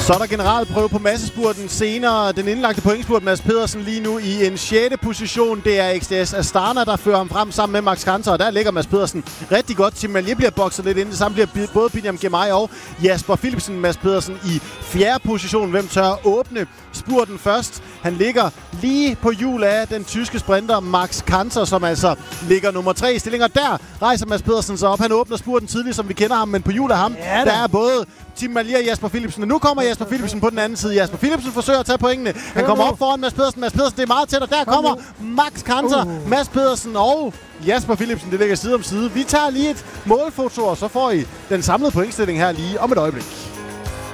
Så er der generalprøve på massespurten senere. Den indlagte pointspurt Mads Pedersen lige nu i en 6. position. Det er XDS Astana, der fører ham frem sammen med Max Kanter, og der ligger Mads Pedersen rigtig godt. Tim Malje bliver bokset lidt ind. Det samme bliver både Binyam Gemay og Jasper Philipsen. Mads Pedersen i 4. position. Hvem tør åbne spurten først? Han ligger lige på hjul af den tyske sprinter Max Kanter, som altså ligger nummer 3 i stillinger. Der rejser Mads Pedersen sig op. Han åbner spurten tidligt, som vi kender ham, men på hjul af ham, der er både Tim Malje og Jasper Philipsen. Og nu kommer Jasper Philipsen på den anden side. Jasper Philipsen forsøger at tage pointene. Han kommer op foran Mads Pedersen. Mads Pedersen, det er meget tæt, og der kommer Max Kanter. Mads Pedersen og Jasper Philipsen, det ligger side om side. Vi tager lige et målfoto, og så får I den samlede pointstilling her lige om et øjeblik.